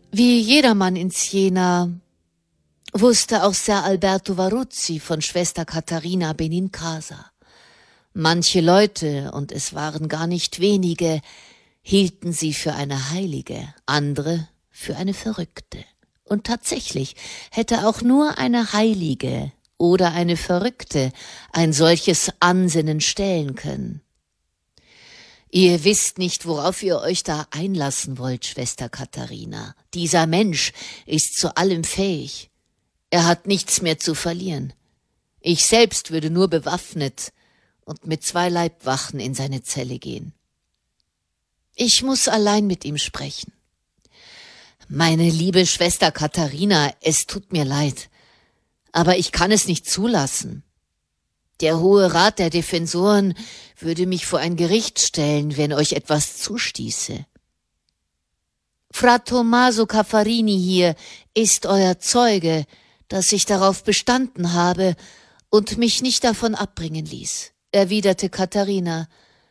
Wie jedermann in Siena wusste auch Ser Alberto Varuzzi von Schwester Katharina Benincasa. Manche Leute, und es waren gar nicht wenige, hielten sie für eine Heilige, andere für eine Verrückte. Und tatsächlich hätte auch nur eine Heilige oder eine Verrückte ein solches Ansinnen stellen können. Ihr wisst nicht, worauf ihr euch da einlassen wollt, Schwester Katharina. Dieser Mensch ist zu allem fähig. Er hat nichts mehr zu verlieren. Ich selbst würde nur bewaffnet und mit 2 Leibwachen in seine Zelle gehen. Ich muss allein mit ihm sprechen. Meine liebe Schwester Katharina, es tut mir leid, aber ich kann es nicht zulassen. Der Hohe Rat der Defensoren würde mich vor ein Gericht stellen, wenn euch etwas zustieße. Fra Tommaso Caffarini hier ist euer Zeuge, dass ich darauf bestanden habe und mich nicht davon abbringen ließ, erwiderte Katharina.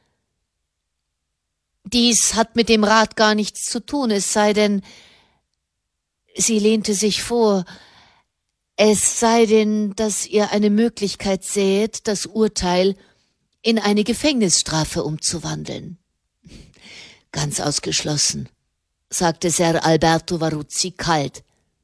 Dies hat mit dem Rat gar nichts zu tun, es sei denn, sie lehnte sich vor, es sei denn, dass ihr eine Möglichkeit sähet, das Urteil in eine Gefängnisstrafe umzuwandeln. Ganz ausgeschlossen, sagte Ser Alberto Varuzzi kalt.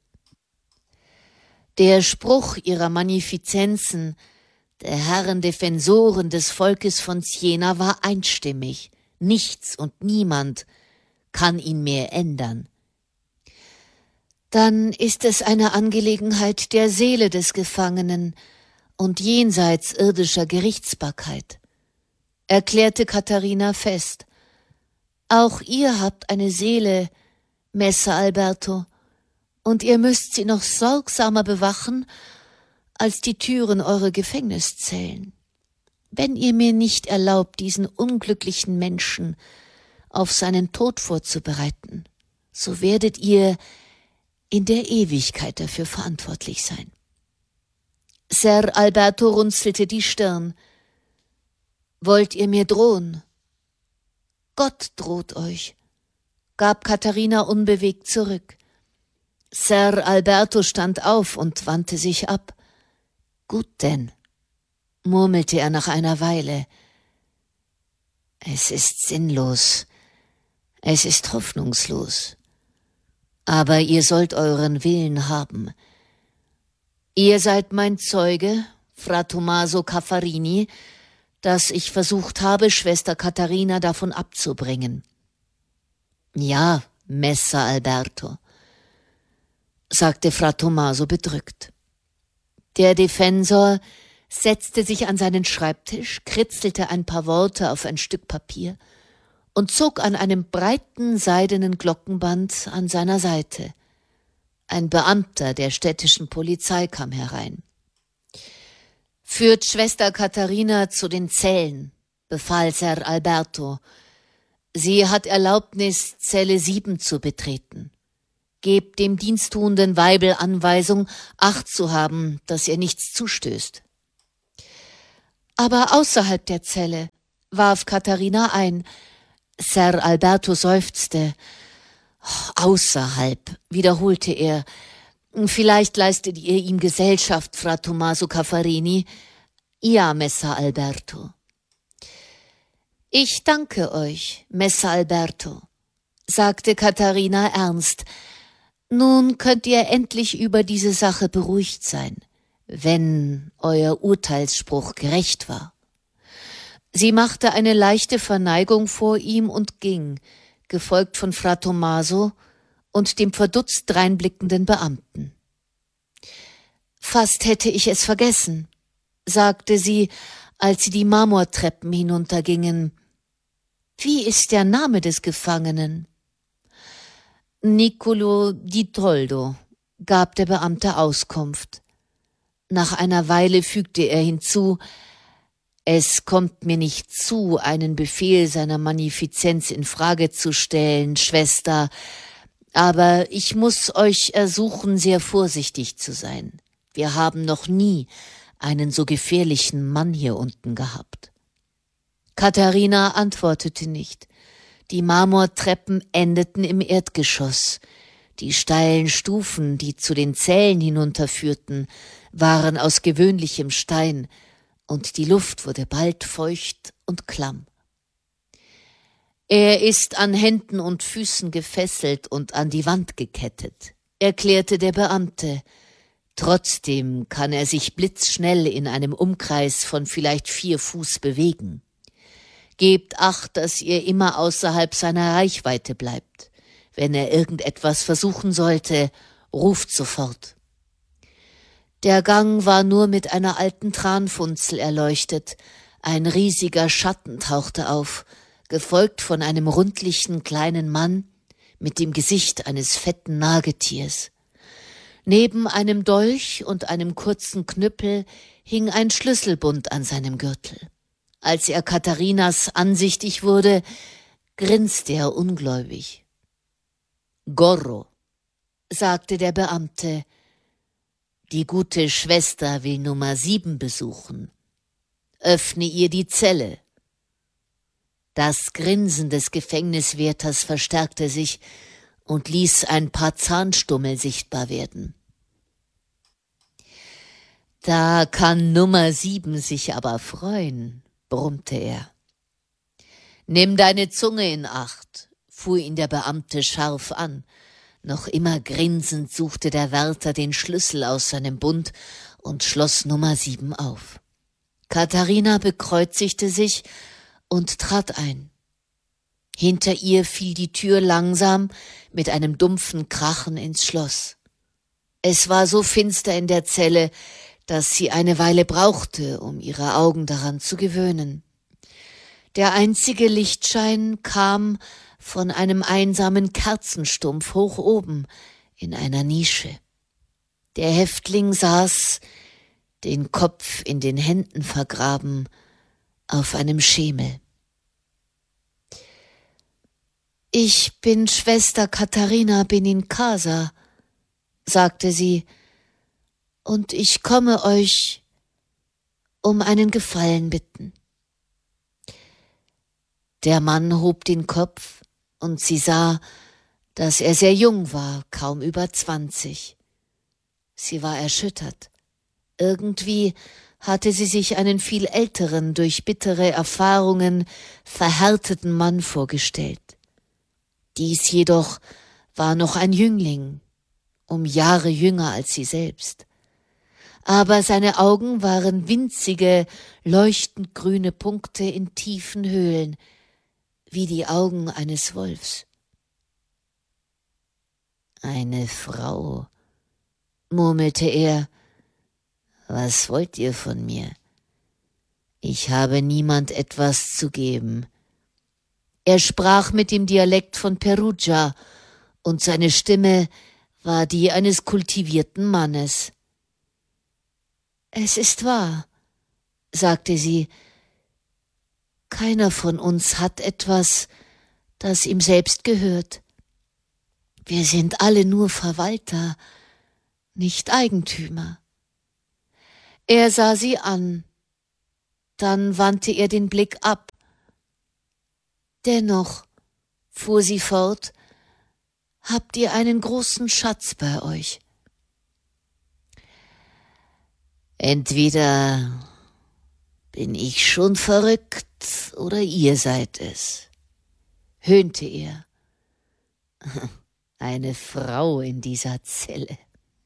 Der Spruch ihrer Magnifizenzen, der Herren Defensoren des Volkes von Siena, war einstimmig. Nichts und niemand kann ihn mehr ändern. Dann ist es eine Angelegenheit der Seele des Gefangenen und jenseits irdischer Gerichtsbarkeit, erklärte Katharina fest. Auch ihr habt eine Seele, Messer Alberto, und ihr müsst sie noch sorgsamer bewachen als die Türen eurer Gefängniszellen. Wenn ihr mir nicht erlaubt, diesen unglücklichen Menschen auf seinen Tod vorzubereiten, so werdet ihr in der Ewigkeit dafür verantwortlich sein. Ser Alberto runzelte die Stirn. Wollt ihr mir drohen? Gott droht euch, gab Katharina unbewegt zurück. Ser Alberto stand auf und wandte sich ab. Gut denn, murmelte er nach einer Weile. Es ist sinnlos, es ist hoffnungslos. Aber ihr sollt euren Willen haben. Ihr seid mein Zeuge, Fra Tommaso Caffarini, dass ich versucht habe, Schwester Katharina davon abzubringen. Ja, Messer Alberto, sagte Fra Tommaso bedrückt. Der Defensor setzte sich an seinen Schreibtisch, kritzelte ein paar Worte auf ein Stück Papier und zog an einem breiten seidenen Glockenband an seiner Seite. Ein Beamter der städtischen Polizei kam herein. »Führt Schwester Katharina zu den Zellen«, befahl Ser Alberto. »Sie hat Erlaubnis, Zelle 7 zu betreten. Gebt dem diensttuenden Weibel Anweisung, Acht zu haben, dass ihr nichts zustößt.« »Aber außerhalb der Zelle«, warf Katharina ein. Ser Alberto seufzte. »Außerhalb«, wiederholte er. »Vielleicht leistet ihr ihm Gesellschaft, Fra Tommaso Caffarini?« »Ja, Messer Alberto.« »Ich danke euch, Messer Alberto«, sagte Katharina ernst. »Nun könnt ihr endlich über diese Sache beruhigt sein, wenn euer Urteilsspruch gerecht war.« Sie machte eine leichte Verneigung vor ihm und ging, gefolgt von Fra Tommaso und dem verdutzt dreinblickenden Beamten. »Fast hätte ich es vergessen«, sagte sie, als sie die Marmortreppen hinuntergingen. »Wie ist der Name des Gefangenen?« »Niccolo di Toldo«, gab der Beamte Auskunft. Nach einer Weile fügte er hinzu, »Es kommt mir nicht zu, einen Befehl seiner Magnifizenz in Frage zu stellen, Schwester, aber ich muss euch ersuchen, sehr vorsichtig zu sein. Wir haben noch nie einen so gefährlichen Mann hier unten gehabt.« Katharina antwortete nicht. Die Marmortreppen endeten im Erdgeschoss. Die steilen Stufen, die zu den Zellen hinunterführten, waren aus gewöhnlichem Stein, und die Luft wurde bald feucht und klamm. »Er ist an Händen und Füßen gefesselt und an die Wand gekettet«, erklärte der Beamte. »Trotzdem kann er sich blitzschnell in einem Umkreis von vielleicht 4 Fuß bewegen. Gebt Acht, dass ihr immer außerhalb seiner Reichweite bleibt. Wenn er irgendetwas versuchen sollte, ruft sofort.« Der Gang war nur mit einer alten Tranfunzel erleuchtet. Ein riesiger Schatten tauchte auf, gefolgt von einem rundlichen kleinen Mann mit dem Gesicht eines fetten Nagetiers. Neben einem Dolch und einem kurzen Knüppel hing ein Schlüsselbund an seinem Gürtel. Als er Katharinas ansichtig wurde, grinste er ungläubig. »Gorro«, sagte der Beamte, »die gute Schwester will Nummer 7 besuchen. Öffne ihr die Zelle.« Das Grinsen des Gefängniswärters verstärkte sich und ließ ein paar Zahnstummel sichtbar werden. »Da kann Nummer 7 sich aber freuen«, brummte er. »Nimm deine Zunge in Acht«, fuhr ihn der Beamte scharf an. Noch immer grinsend suchte der Wärter den Schlüssel aus seinem Bund und schloss Nummer 7 auf. Katharina bekreuzigte sich und trat ein. Hinter ihr fiel die Tür langsam mit einem dumpfen Krachen ins Schloss. Es war so finster in der Zelle, dass sie eine Weile brauchte, um ihre Augen daran zu gewöhnen. Der einzige Lichtschein kam von einem einsamen Kerzenstumpf hoch oben in einer Nische. Der Häftling saß, den Kopf in den Händen vergraben, auf einem Schemel. »Ich bin Schwester Katharina Benincasa«, sagte sie, »und ich komme euch um einen Gefallen bitten.« Der Mann hob den Kopf, und sie sah, dass er sehr jung war, kaum über 20. Sie war erschüttert. Irgendwie hatte sie sich einen viel älteren, durch bittere Erfahrungen verhärteten Mann vorgestellt. Dies jedoch war noch ein Jüngling, um Jahre jünger als sie selbst. Aber seine Augen waren winzige, leuchtend grüne Punkte in tiefen Höhlen, wie die Augen eines Wolfs. »Eine Frau«, murmelte er, »was wollt ihr von mir? Ich habe niemand etwas zu geben.« Er sprach mit dem Dialekt von Perugia, und seine Stimme war die eines kultivierten Mannes. »Es ist wahr«, sagte sie, »keiner von uns hat etwas, das ihm selbst gehört. Wir sind alle nur Verwalter, nicht Eigentümer.« Er sah sie an, dann wandte er den Blick ab. »Dennoch«, fuhr sie fort, »habt ihr einen großen Schatz bei euch.« »Entweder bin ich schon verrückt oder ihr seid es«, höhnte er. »Eine Frau in dieser Zelle.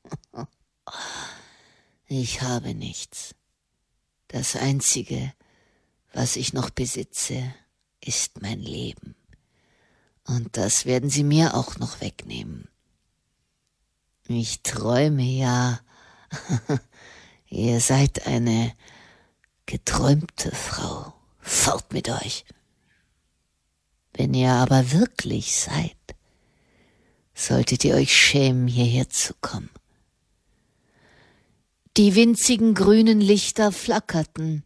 Ich habe nichts. Das Einzige, was ich noch besitze, ist mein Leben. Und das werden sie mir auch noch wegnehmen. Ich träume ja. Ihr seid eine geträumte Frau. Fort mit euch. Wenn ihr aber wirklich seid, solltet ihr euch schämen, hierher zu kommen.« Die winzigen grünen Lichter flackerten.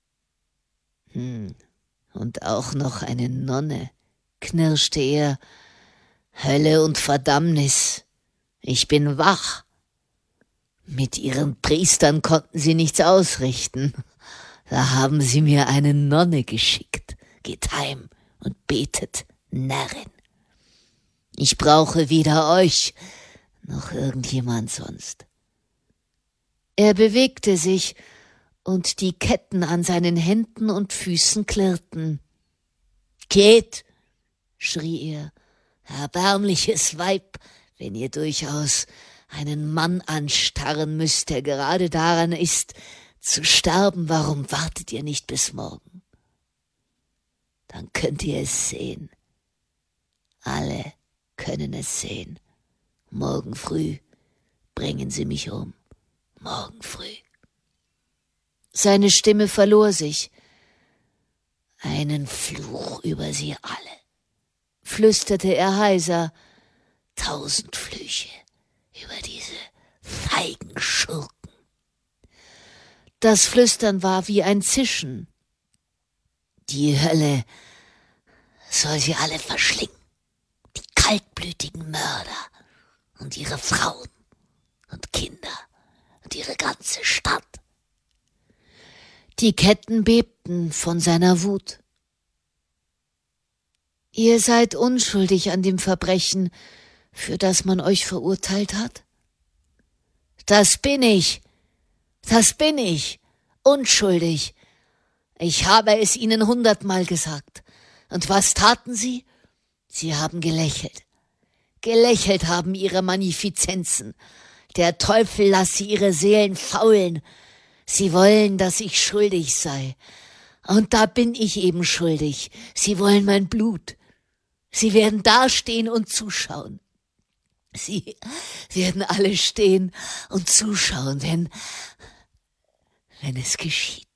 Und auch noch eine Nonne«, knirschte er. »Hölle und Verdammnis. Ich bin wach. Mit ihren Priestern konnten sie nichts ausrichten. Da haben sie mir eine Nonne geschickt. Geht heim und betet, Närrin.« Ich brauche weder euch noch irgendjemand sonst. Er bewegte sich, und die Ketten an seinen Händen und Füßen klirrten. »Geht«, schrie er, »erbärmliches Weib, wenn ihr durchaus einen Mann anstarren müsst, der gerade daran ist, zu sterben, warum wartet ihr nicht bis morgen? Dann könnt ihr es sehen. Alle können es sehen. Morgen früh bringen sie mich um. Morgen früh.« Seine Stimme verlor sich. »Einen Fluch über sie alle«, flüsterte er heiser. »1000 Flüche über diese feigen Schurken.« Das Flüstern war wie ein Zischen. »Die Hölle soll sie alle verschlingen, die kaltblütigen Mörder und ihre Frauen und Kinder und ihre ganze Stadt.« Die Ketten bebten von seiner Wut. »Ihr seid unschuldig an dem Verbrechen, für das man euch verurteilt hat?« »Das bin ich, unschuldig. Ich habe es ihnen 100-mal gesagt. Und was taten sie? Sie haben gelächelt. Gelächelt haben ihre Magnifizenzen. Der Teufel lasse ihre Seelen faulen. Sie wollen, dass ich schuldig sei. Und da bin ich eben schuldig. Sie wollen mein Blut. Sie werden dastehen und zuschauen. Sie werden alle stehen und zuschauen, wenn es geschieht.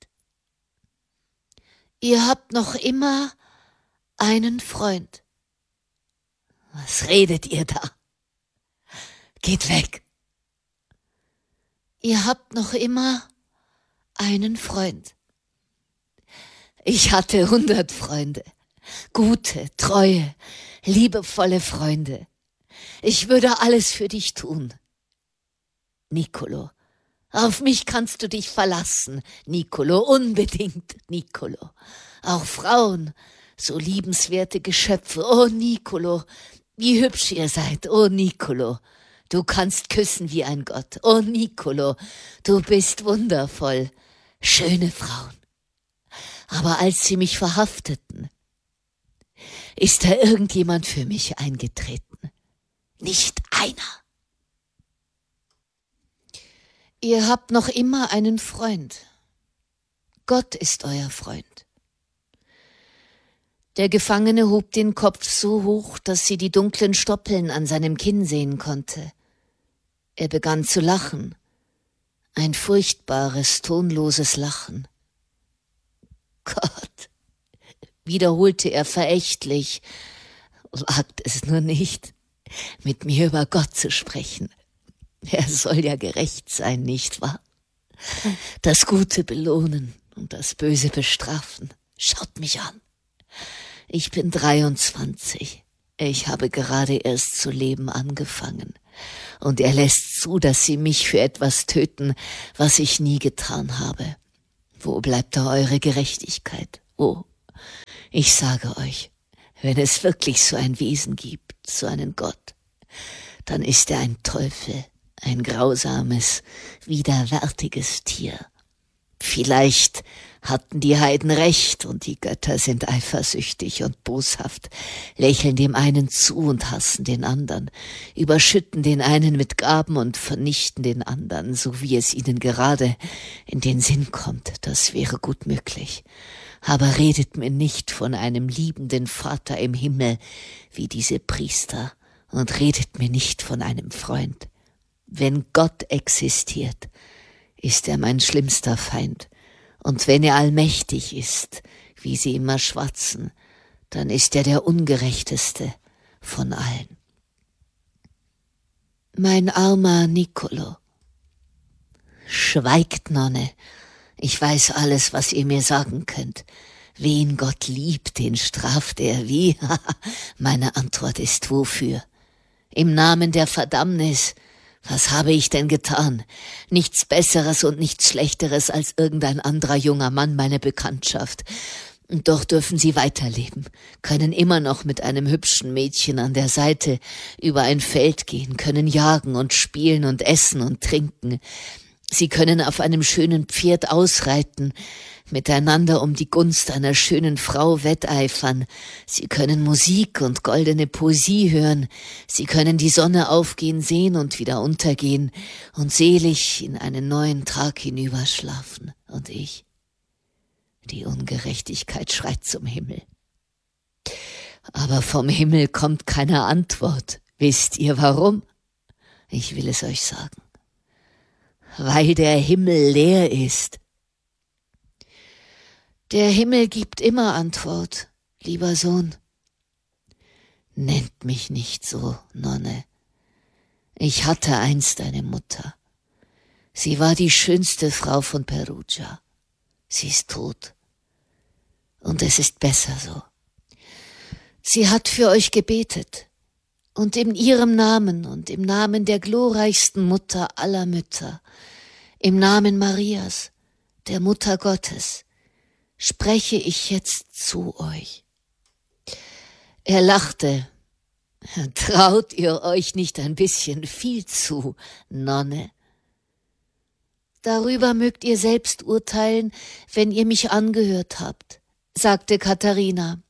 Ihr habt noch immer einen Freund. Was redet ihr da? Geht weg. Ihr habt noch immer einen Freund. Ich hatte 100 Freunde. Gute, treue, liebevolle Freunde. Ich würde alles für dich tun. Nicolo, auf mich kannst du dich verlassen, Nicolo, unbedingt, Nicolo. Auch Frauen, so liebenswerte Geschöpfe, oh Nicolo, wie hübsch ihr seid, oh Nicolo. Du kannst küssen wie ein Gott, oh Nicolo, du bist wundervoll, schöne Frauen. Aber als sie mich verhafteten, ist da irgendjemand für mich eingetreten? Nicht einer. Ihr habt noch immer einen Freund. Gott ist euer Freund. Der Gefangene hob den Kopf so hoch, dass sie die dunklen Stoppeln an seinem Kinn sehen konnte. Er begann zu lachen. Ein furchtbares, tonloses Lachen. Gott, wiederholte er verächtlich, wagt es nur nicht, mit mir über Gott zu sprechen. Er soll ja gerecht sein, nicht wahr? Das Gute belohnen und das Böse bestrafen. Schaut mich an. Ich bin 23. Ich habe gerade erst zu leben angefangen. Und er lässt zu, dass sie mich für etwas töten, was ich nie getan habe. Wo bleibt da eure Gerechtigkeit? Wo? Ich sage euch, wenn es wirklich so ein Wesen gibt, so einen Gott, dann ist er ein Teufel, ein grausames, widerwärtiges Tier. Vielleicht hatten die Heiden recht und die Götter sind eifersüchtig und boshaft, lächeln dem einen zu und hassen den anderen, überschütten den einen mit Gaben und vernichten den anderen, so wie es ihnen gerade in den Sinn kommt. Das wäre gut möglich. Aber redet mir nicht von einem liebenden Vater im Himmel wie diese Priester und redet mir nicht von einem Freund. Wenn Gott existiert, ist er mein schlimmster Feind. Und wenn er allmächtig ist, wie sie immer schwatzen, dann ist er der ungerechteste von allen. Mein armer Nicolo. Schweigt, Nonne. Ich weiß alles, was ihr mir sagen könnt. Wen Gott liebt, den straft er wie? Meine Antwort ist wofür? Im Namen der Verdammnis. Was habe ich denn getan? Nichts Besseres und nichts Schlechteres als irgendein anderer junger Mann, meine Bekanntschaft. Doch dürfen sie weiterleben, können immer noch mit einem hübschen Mädchen an der Seite über ein Feld gehen, können jagen und spielen und essen und trinken. Sie können auf einem schönen Pferd ausreiten, miteinander um die Gunst einer schönen Frau wetteifern. Sie können Musik und goldene Poesie hören. Sie können die Sonne aufgehen sehen und wieder untergehen und selig in einen neuen Tag hinüberschlafen. Und ich? Die Ungerechtigkeit schreit zum Himmel. Aber vom Himmel kommt keine Antwort. Wisst ihr warum? Ich will es euch sagen. Weil der Himmel leer ist. Der Himmel gibt immer Antwort, lieber Sohn. Nennt mich nicht so, Nonne. Ich hatte einst eine Mutter. Sie war die schönste Frau von Perugia. Sie ist tot. Und es ist besser so. Sie hat für euch gebetet. Und in ihrem Namen und im Namen der glorreichsten Mutter aller Mütter, im Namen Marias, der Mutter Gottes, spreche ich jetzt zu euch. Er lachte. Traut ihr euch nicht ein bisschen viel zu, Nonne? Darüber mögt ihr selbst urteilen, wenn ihr mich angehört habt, sagte Katharina.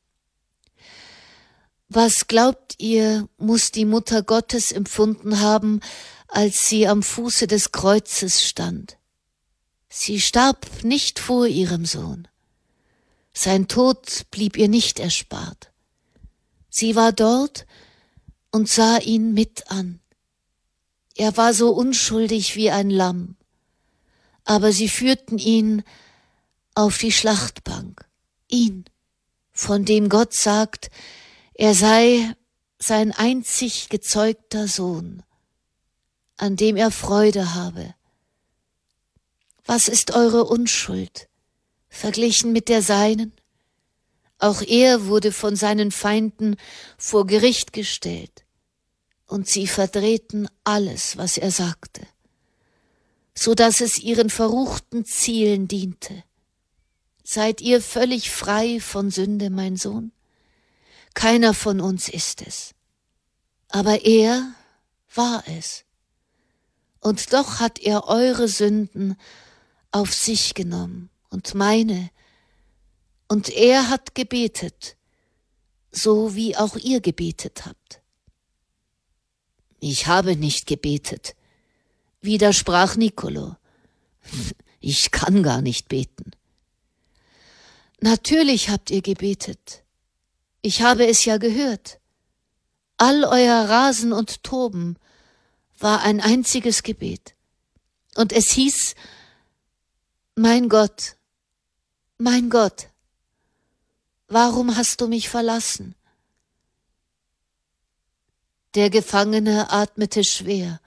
Was glaubt ihr, muss die Mutter Gottes empfunden haben, als sie am Fuße des Kreuzes stand? Sie starb nicht vor ihrem Sohn. Sein Tod blieb ihr nicht erspart. Sie war dort und sah ihn mit an. Er war so unschuldig wie ein Lamm, aber sie führten ihn auf die Schlachtbank, ihn, von dem Gott sagt, er sei sein einzig gezeugter Sohn, an dem er Freude habe. Was ist eure Unschuld, verglichen mit der seinen? Auch er wurde von seinen Feinden vor Gericht gestellt, und sie verdrehten alles, was er sagte, so dass es ihren verruchten Zielen diente. Seid ihr völlig frei von Sünde, mein Sohn? Keiner von uns ist es. Aber er war es. Und doch hat er eure Sünden auf sich genommen und meine. Und er hat gebetet, so wie auch ihr gebetet habt. Ich habe nicht gebetet, widersprach Nicolo. Ich kann gar nicht beten. Natürlich habt ihr gebetet. Ich habe es ja gehört. All euer Rasen und Toben war ein einziges Gebet. Und es hieß, mein Gott, warum hast du mich verlassen? Der Gefangene atmete schwer.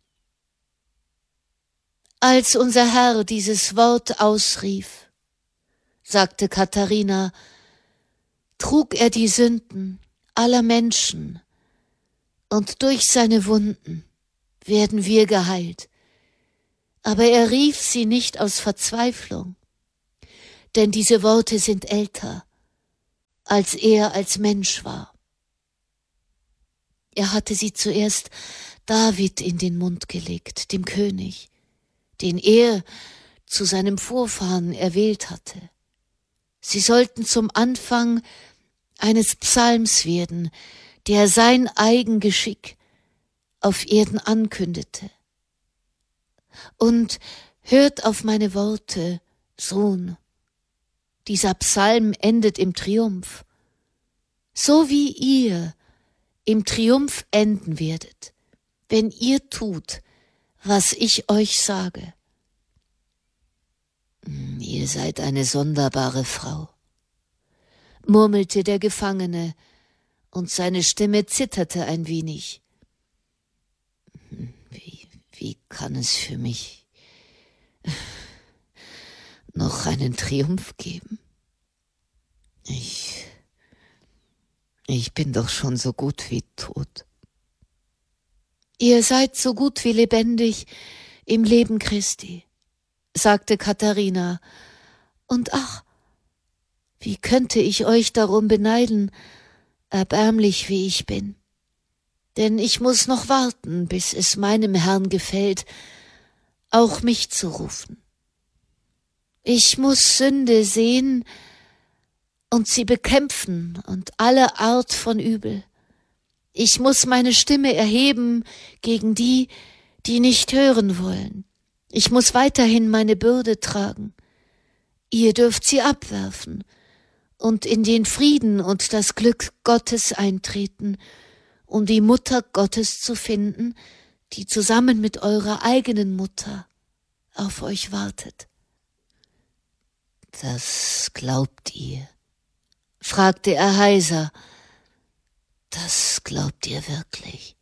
Als unser Herr dieses Wort ausrief, sagte Katharina, trug er die Sünden aller Menschen, und durch seine Wunden werden wir geheilt. Aber er rief sie nicht aus Verzweiflung, denn diese Worte sind älter, als er als Mensch war. Er hatte sie zuerst David in den Mund gelegt, dem König, den er zu seinem Vorfahren erwählt hatte. Sie sollten zum Anfang eines Psalms werden, der sein Eigengeschick auf Erden ankündete. Und hört auf meine Worte, Sohn. Dieser Psalm endet im Triumph. So wie ihr im Triumph enden werdet, wenn ihr tut, was ich euch sage. Ihr seid eine sonderbare Frau, murmelte der Gefangene, und seine Stimme zitterte ein wenig. Wie kann es für mich noch einen Triumph geben? Ich bin doch schon so gut wie tot. Ihr seid so gut wie lebendig im Leben Christi, sagte Katharina. Und ach, Wie könnte ich euch darum beneiden, erbärmlich wie ich bin? Denn ich muss noch warten, bis es meinem Herrn gefällt, auch mich zu rufen. Ich muss Sünde sehen und sie bekämpfen und alle Art von Übel. Ich muss meine Stimme erheben gegen die, die nicht hören wollen. Ich muss weiterhin meine Bürde tragen. Ihr dürft sie abwerfen und in den Frieden und das Glück Gottes eintreten, um die Mutter Gottes zu finden, die zusammen mit eurer eigenen Mutter auf euch wartet. Das glaubt ihr? Fragte er heiser. Das glaubt ihr wirklich?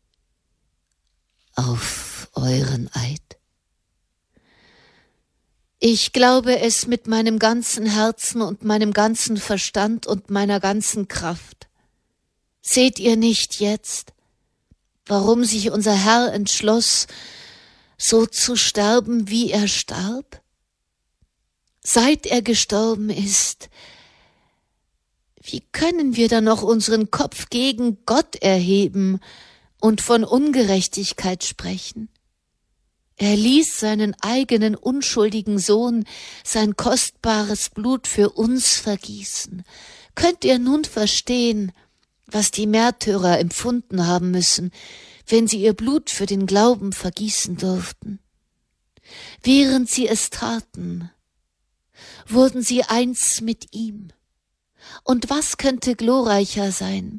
Auf euren Eid? Ich glaube es mit meinem ganzen Herzen und meinem ganzen Verstand und meiner ganzen Kraft. Seht ihr nicht jetzt, warum sich unser Herr entschloss, so zu sterben, wie er starb? Seit er gestorben ist, wie können wir dann noch unseren Kopf gegen Gott erheben und von Ungerechtigkeit sprechen? Er ließ seinen eigenen unschuldigen Sohn sein kostbares Blut für uns vergießen. Könnt ihr nun verstehen, was die Märtyrer empfunden haben müssen, wenn sie ihr Blut für den Glauben vergießen durften? Während sie es taten, wurden sie eins mit ihm. Und was könnte glorreicher sein?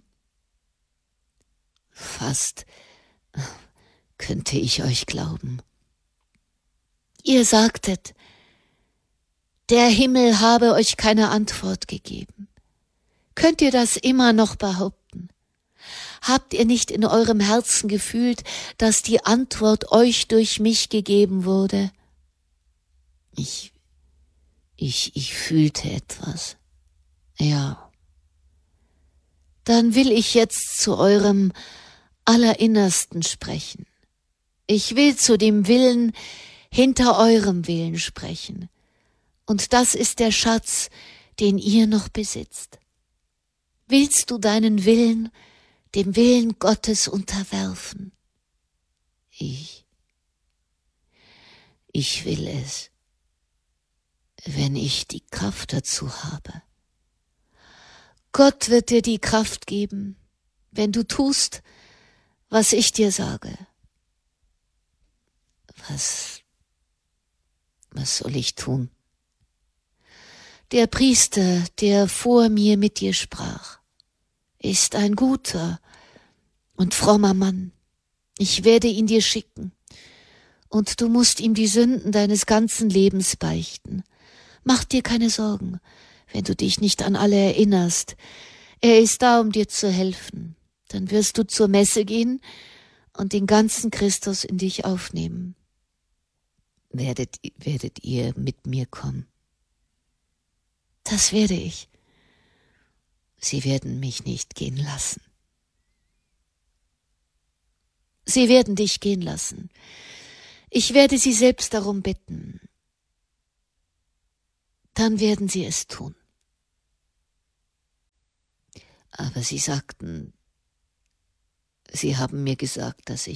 Fast könnte ich euch glauben. Ihr sagtet, der Himmel habe euch keine Antwort gegeben. Könnt ihr das immer noch behaupten? Habt ihr nicht in eurem Herzen gefühlt, dass die Antwort euch durch mich gegeben wurde? Ich fühlte etwas. Ja. Dann will ich jetzt zu eurem Allerinnersten sprechen. Ich will zu dem Willen hinter eurem Willen sprechen. Und das ist der Schatz, den ihr noch besitzt. Willst du deinen Willen dem Willen Gottes unterwerfen? Ich will es, wenn ich die Kraft dazu habe. Gott wird dir die Kraft geben, wenn du tust, was ich dir sage. Was soll ich tun? Der Priester, der vor mir mit dir sprach, ist ein guter und frommer Mann. Ich werde ihn dir schicken, und du musst ihm die Sünden deines ganzen Lebens beichten. Mach dir keine Sorgen, wenn du dich nicht an alle erinnerst. Er ist da, um dir zu helfen. Dann wirst du zur Messe gehen und den ganzen Christus in dich aufnehmen. Werdet ihr mit mir kommen? Das werde ich. Sie werden mich nicht gehen lassen. Sie werden dich gehen lassen. Ich werde sie selbst darum bitten. Dann werden sie es tun. Aber sie sagten, sie haben mir gesagt, dass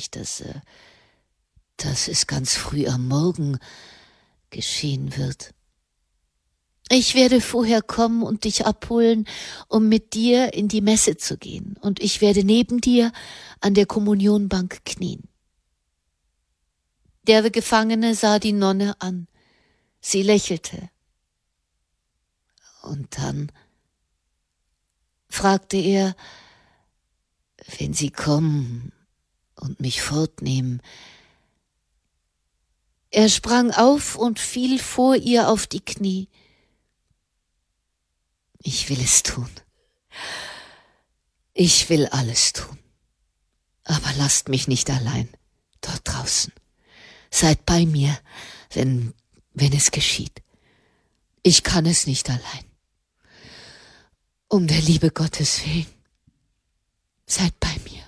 es ganz früh am Morgen geschehen wird. Ich werde vorher kommen und dich abholen, um mit dir in die Messe zu gehen, und ich werde neben dir an der Kommunionbank knien. Der Gefangene sah die Nonne an. Sie lächelte. Und dann fragte er, wenn Sie kommen und mich fortnehmen. Er sprang auf und fiel vor ihr auf die Knie. Ich will es tun. Ich will alles tun. Aber lasst mich nicht allein dort draußen. Seid bei mir, wenn es geschieht. Ich kann es nicht allein. Um der Liebe Gottes willen, seid bei mir.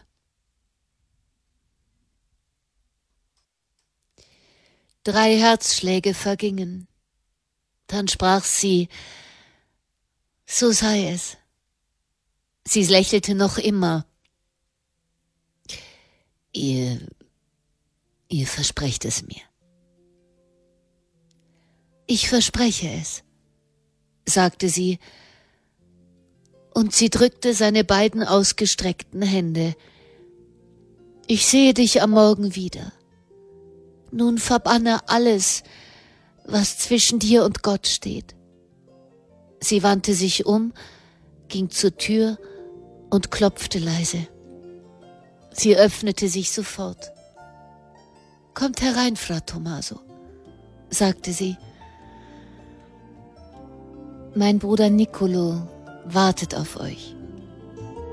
Drei Herzschläge vergingen. Dann sprach sie, So sei es. Sie lächelte noch immer. Ihr versprecht es mir. Ich verspreche es, sagte sie, und sie drückte seine beiden ausgestreckten Hände. Ich sehe dich am Morgen wieder. Nun verbanne alles, was zwischen dir und Gott steht. Sie wandte sich um, ging zur Tür und klopfte leise. Sie öffnete sich sofort. Kommt herein, Fra Tommaso, sagte sie. Mein Bruder Niccolò wartet auf euch.